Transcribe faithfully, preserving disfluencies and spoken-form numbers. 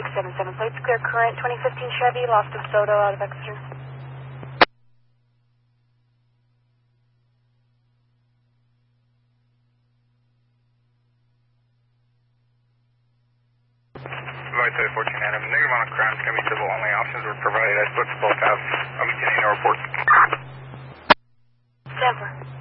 six seven seven. Plates clear current, twenty fifteen Chevy, lost of Soto out of Exeter. Right fourteen Adam. Negative on a crime. It's going to be civil only. Options were provided. I spoke to both halves. I'm getting a report. Denver.